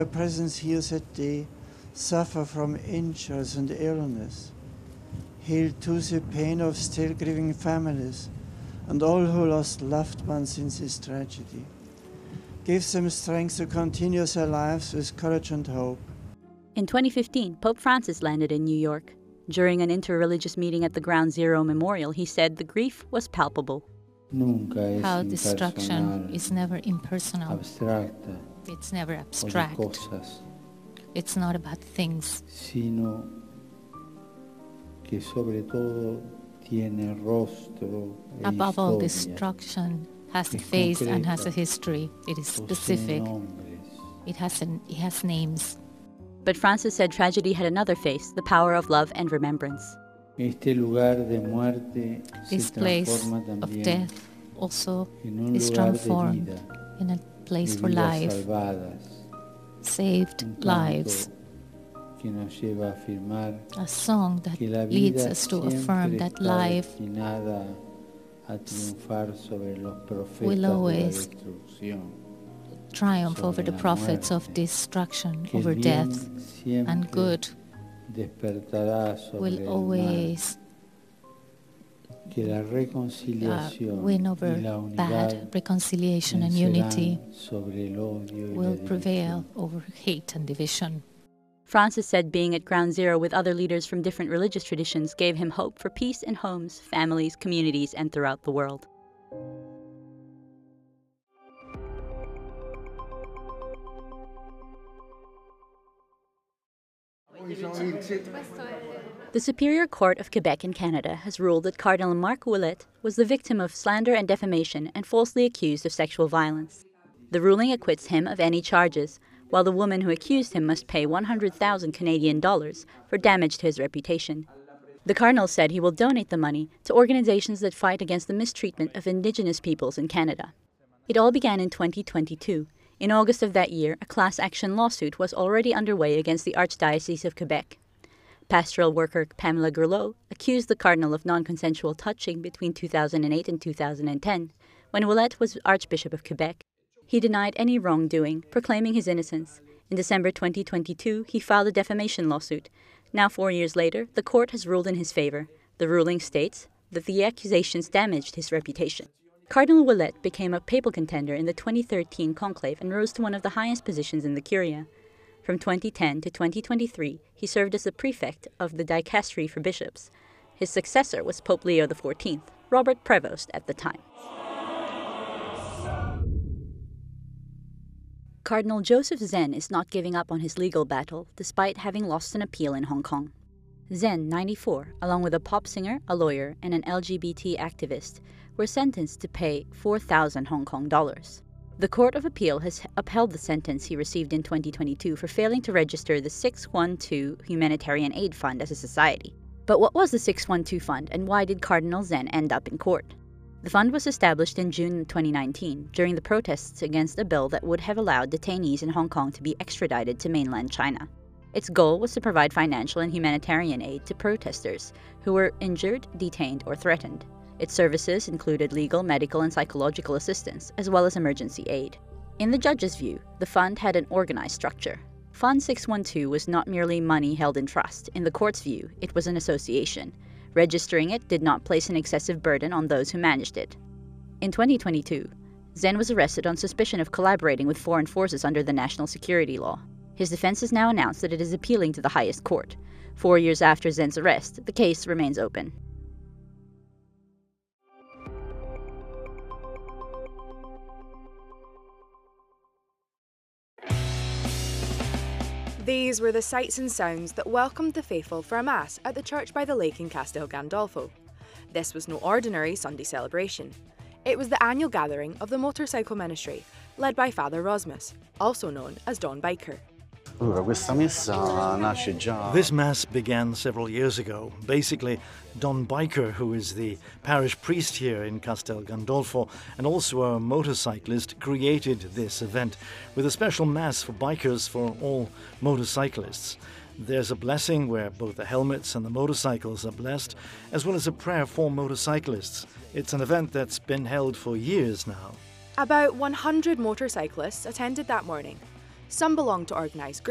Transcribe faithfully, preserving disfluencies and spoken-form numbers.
Your presence heals that they suffer from injuries and illness. Heal too the pain of still grieving families and all who lost loved ones in this tragedy. Give them strength to continue their lives with courage and hope. In twenty fifteen, Pope Francis landed in New York. During an interreligious meeting at the Ground Zero Memorial, he said the grief was palpable. How destruction is never impersonal. It's never abstract. It's not about things. Sino que sobre todo tiene rostro e Above all, historia. destruction has a face and has a history. It is specific. It has, an, it has names. But Francis said tragedy had another face, the power of love and remembrance. Este lugar de muerte This se place transforma of también death also en un is lugar de transformed vida, in a place de for vidas life, salvadas, saved un canto lives. que nos lleva a afirmar A song that que la leads vida us to siempre affirm that está life destinada a triunfar sobre los profetas will de la always destrucción. triumph over the sobre la prophets of muerte, destruction, que el over bien death, siempre and good despertará sobre will el mal, always que la uh, reconciliación win y over la unidad bad. Reconciliation and vencerán unity sobre el odio y will la prevail división. over hate and division. Francis said being at Ground Zero with other leaders from different religious traditions gave him hope for peace in homes, families, communities, and throughout the world. The Superior Court of Quebec in Canada has ruled that Cardinal Marc Ouellet was the victim of slander and defamation and falsely accused of sexual violence. The ruling acquits him of any charges, while the woman who accused him must pay one hundred thousand Canadian dollars for damage to his reputation. The Cardinal said he will donate the money to organizations that fight against the mistreatment of Indigenous peoples in Canada. It all began in twenty twenty-two. In August of that year, a class action lawsuit was already underway against the Archdiocese of Quebec. Pastoral worker Pamela Gerlot accused the Cardinal of non-consensual touching between two thousand eight and two thousand ten, when Ouellet was Archbishop of Quebec. He denied any wrongdoing, proclaiming his innocence. In December twenty twenty-two, he filed a defamation lawsuit. Now, four years later, the court has ruled in his favor. The ruling states that the accusations damaged his reputation. Cardinal Ouellet became a papal contender in the twenty thirteen conclave and rose to one of the highest positions in the Curia. From twenty ten to twenty twenty-three, he served as the prefect of the Dicastery for Bishops. His successor was Pope Leo the fourteenth, Robert Prevost at the time. Cardinal Joseph Zen is not giving up on his legal battle, despite having lost an appeal in Hong Kong. Zen, ninety-four, along with a pop singer, a lawyer, and an L G B T activist, were sentenced to pay four thousand Hong Kong dollars. The Court of Appeal has upheld the sentence he received in twenty twenty-two for failing to register the six one two Humanitarian Aid Fund as a society. But what was the six one two Fund, and why did Cardinal Zen end up in court? The fund was established in June twenty nineteen, during the protests against a bill that would have allowed detainees in Hong Kong to be extradited to mainland China. Its goal was to provide financial and humanitarian aid to protesters who were injured, detained, or threatened. Its services included legal, medical, and psychological assistance, as well as emergency aid. In the judge's view, the fund had an organized structure. Fund six one two was not merely money held in trust. In the court's view, it was an association. Registering it did not place an excessive burden on those who managed it. In twenty twenty-two, Zen was arrested on suspicion of collaborating with foreign forces under the national security law. His defense has now announced that it is appealing to the highest court. Four years after Zen's arrest, the case remains open. These were the sights and sounds that welcomed the faithful for a Mass at the church by the lake in Castel Gandolfo. This was no ordinary Sunday celebration. It was the annual gathering of the motorcycle ministry, led by Father Rosmus, also known as Don Biker. This Mass began several years ago. Basically, Don Biker, who is the parish priest here in Castel Gandolfo and also a motorcyclist, created this event with a special Mass for bikers for all motorcyclists. There's a blessing where both the helmets and the motorcycles are blessed, as well as a prayer for motorcyclists. It's an event that's been held for years now. About one hundred motorcyclists attended that morning. Some belong to organised groups.